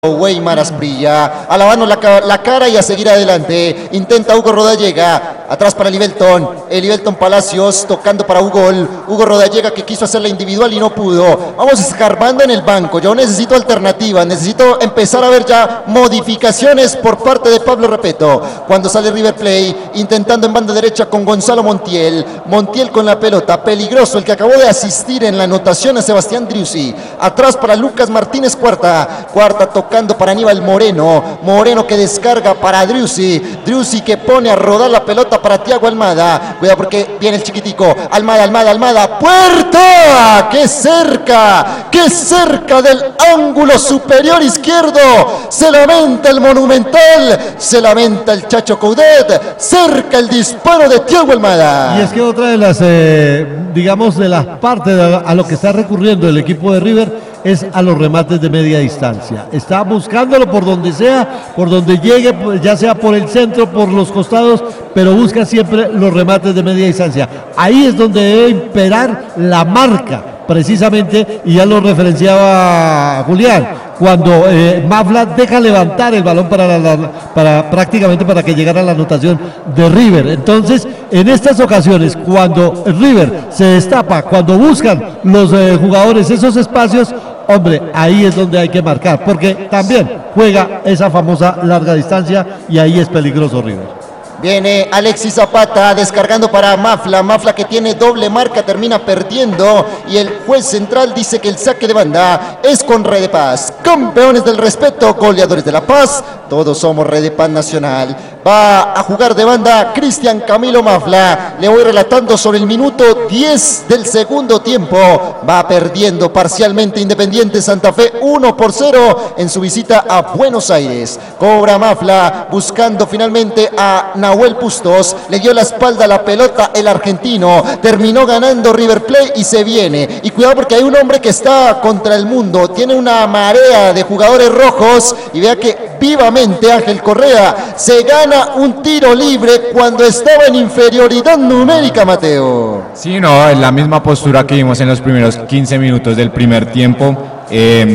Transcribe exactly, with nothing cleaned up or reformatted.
Weimar Asprilla, a lavarnos la, la cara y a seguir adelante. Intenta Hugo Rodallega, atrás para Livelton, el Livelton Palacios tocando para Hugo, Hugo Rodallega que quiso hacer la individual y no pudo. Vamos escarbando en el banco, yo necesito alternativas, necesito empezar a ver ya modificaciones por parte de Pablo Repeto. Cuando sale River Plate, intentando en banda derecha con Gonzalo Montiel, Montiel con la pelota, peligroso, el que acabó de asistir en la anotación a Sebastián Driussi. Atrás para Lucas Martínez Cuarta, Cuarta tocando para Aníbal Moreno, Moreno que descarga para Driussi, Driussi que pone a rodar la pelota para Thiago Almada, cuidado porque viene el chiquitico, Almada, Almada, Almada, ¡puerta! ¡Qué cerca! ¡Qué cerca del ángulo superior izquierdo! Se lamenta el Monumental, se lamenta el Chacho Coudet, cerca el disparo de Thiago Almada. Y es que otra de las, eh, digamos, de las partes de a lo que está recurriendo el equipo de River es a los remates de media distancia. Está buscándolo por donde sea, por donde llegue, ya sea por el centro, por los costados, pero busca siempre los remates de media distancia. Ahí es donde debe imperar la marca, precisamente, y ya lo referenciaba Julián, cuando eh, Mafla deja levantar el balón para, la, la, para prácticamente para que llegara a la anotación de River. Entonces, en estas ocasiones, cuando River se destapa, cuando buscan los eh, jugadores esos espacios, hombre, ahí es donde hay que marcar, porque también juega esa famosa larga distancia y ahí es peligroso River. Viene Alexis Zapata descargando para Mafla, Mafla que tiene doble marca, termina perdiendo y el juez central dice que el saque de banda es con Red de Paz. Campeones del respeto, goleadores de la paz, todos somos Red de Paz Nacional. Va a jugar de banda Cristian Camilo Mafla, le voy relatando sobre el minuto diez del segundo tiempo. Va perdiendo parcialmente Independiente Santa Fe uno por cero en su visita a Buenos Aires. Cobra Mafla buscando finalmente a Nahuel Bustos, le dio la espalda a la pelota el argentino, terminó ganando River Plate y se viene. Y cuidado porque hay un hombre que está contra el mundo, tiene una marea de jugadores rojos y vea que vivamente Ángel Correa se gana un tiro libre cuando estaba en inferioridad numérica, Mateo. Sí, no, es la misma postura que vimos en los primeros quince minutos del primer tiempo. Eh,